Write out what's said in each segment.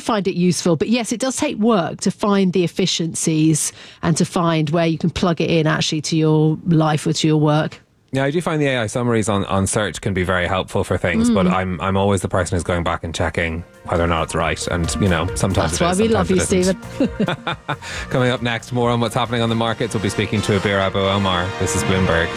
find it useful. But yes, it does take work to find the efficiencies and to find where you can plug it in actually to your life or to your work. Yeah, I do find the AI summaries on search can be very helpful for things, but I'm always the person who's going back and checking whether or not it's right. And, sometimes that's why we love you, Stephen. Coming up next, more on what's happening on the markets. We'll be speaking to Abir Abu Omar. This is Bloomberg.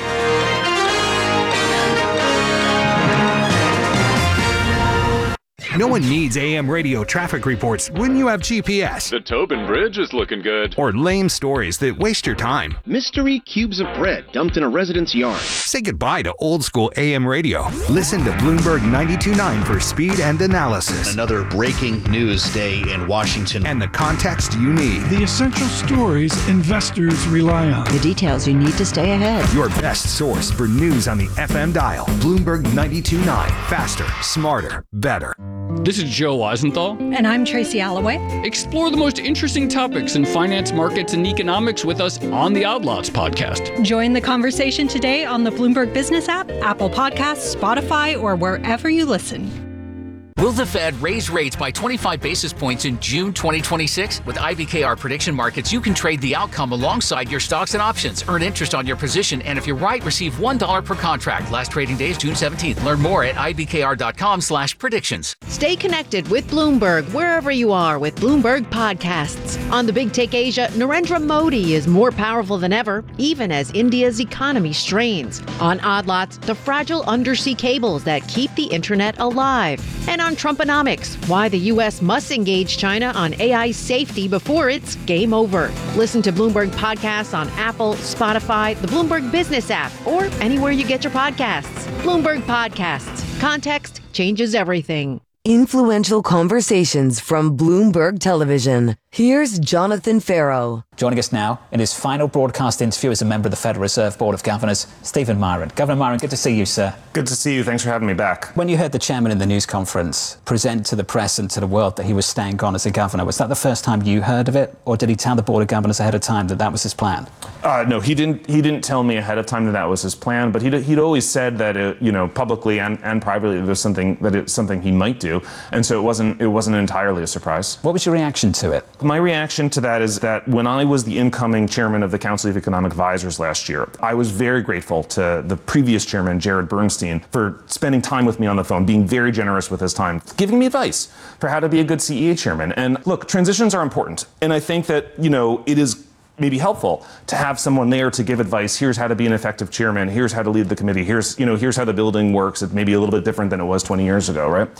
No one needs AM radio traffic reports when you have GPS. The Tobin Bridge is looking good. Or lame stories that waste your time. Mystery cubes of bread dumped in a resident's yard. Say goodbye to old school AM radio. Listen to Bloomberg 92.9 for speed and analysis. Another breaking news day in Washington. And the context you need. The essential stories investors rely on. The details you need to stay ahead. Your best source for news on the FM dial. Bloomberg 92.9. Faster, smarter, better. This is Joe Weisenthal. And I'm Tracy Alloway. Explore the most interesting topics in finance, markets, and economics with us on the Outlots podcast. Join the conversation today on the Bloomberg Business app, Apple Podcasts, Spotify, or wherever you listen. Will the Fed raise rates by 25 basis points in June 2026? With IBKR Prediction Markets, you can trade the outcome alongside your stocks and options. Earn interest on your position, and if you're right, receive $1 per contract. Last trading day is June 17th. Learn more at ibkr.com/predictions. Stay connected with Bloomberg wherever you are with Bloomberg Podcasts. On the Big Take Asia, Narendra Modi is more powerful than ever, even as India's economy strains. On Odd Lots, the fragile undersea cables that keep the internet alive. And on Trumponomics, why the U.S. must engage China on AI safety before it's game over. Listen to Bloomberg Podcasts on Apple, Spotify, the Bloomberg Business app, or anywhere you get your podcasts. Bloomberg Podcasts. Context changes everything. Influential conversations from Bloomberg Television. Here's Jonathan Farrow. Joining us now in his final broadcast interview as a member of the Federal Reserve Board of Governors, Stephen Miron. Governor Miron, good to see you, sir. Good to see you. Thanks for having me back. When you heard the chairman in the news conference present to the press and to the world that he was staying on as a governor, was that the first time you heard of it, or did he tell the Board of Governors ahead of time that that was his plan? No, he didn't tell me ahead of time that was his plan, but he'd always said that publicly and privately that it's something he might do, and so it wasn't entirely a surprise. What was your reaction to it? My reaction to that is that when I was the incoming chairman of the Council of Economic Advisors last year, I was very grateful to the previous chairman, Jared Bernstein, for spending time with me on the phone, being very generous with his time, giving me advice for how to be a good CEA chairman. And look, transitions are important, and I think that it is maybe helpful to have someone there to give advice. Here's how to be an effective chairman. Here's how to lead the committee. Here's how the building works. It's maybe a little bit different than it was 20 years ago, right?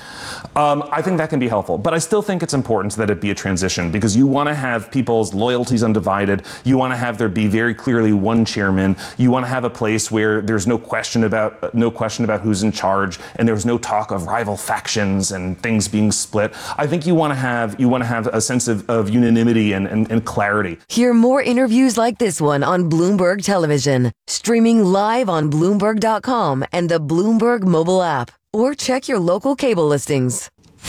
I think that can be helpful, but I still think it's important that it be a transition because you want to have people's loyalties undivided. You want to have there be very clearly one chairman. You want to have a place where there's no question about who's in charge, and there's no talk of rival factions and things being split. I think you want to have a sense of unanimity and clarity. Hear more interviews like this one on Bloomberg Television, streaming live on Bloomberg.com and the Bloomberg mobile app, or check your local cable listings.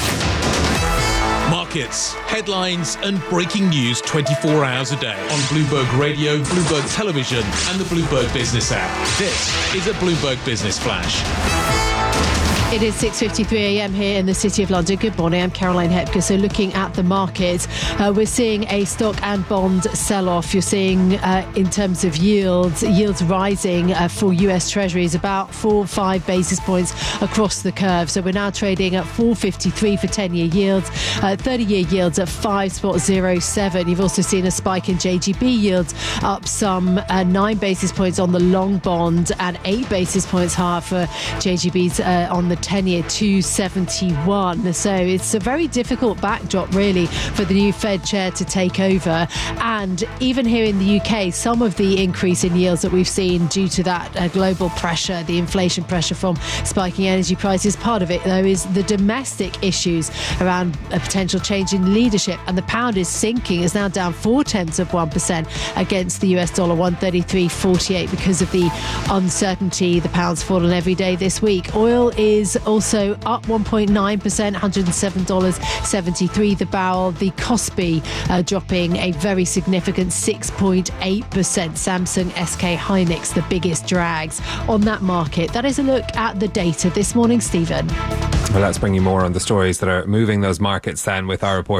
Markets, headlines, and breaking news 24 hours a day on Bloomberg Radio, Bloomberg Television, and the Bloomberg Business app. This is a Bloomberg Business Flash. It is 6:53 a.m. here in the City of London. Good morning, I'm Caroline Hepker. So looking at the markets, we're seeing a stock and bond sell-off. You're seeing in terms of yields rising for US Treasuries about 4 or 5 basis points across the curve. So we're now trading at 4.53 for 10-year yields, 30-year yields at 5.07. You've also seen a spike in JGB yields up some 9 basis points on the long bond and 8 basis points higher for JGBs on the 10-year 271. So it's a very difficult backdrop really for the new Fed chair to take over. And even here in the UK, some of the increase in yields that we've seen due to that global pressure, the inflation pressure from spiking energy prices, part of it though is the domestic issues around a potential change in leadership, and the pound is sinking. It's now down 0.4% against the US dollar, 133.48, because of the uncertainty. The pound's fallen every day this week. Oil is also up 1.9%, $107.73 the barrel. The Kospi dropping a very significant 6.8%. Samsung, SK Hynix, the biggest drags on that market. That is a look at the data this morning, Stephen. Well, let's bring you more on the stories that are moving those markets then with our report